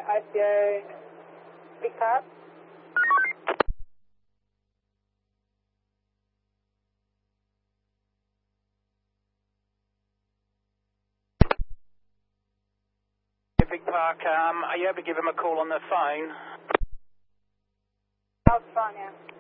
ICA Big Top. Big Park, are you able to give him a call on the phone? How's the phone, yeah.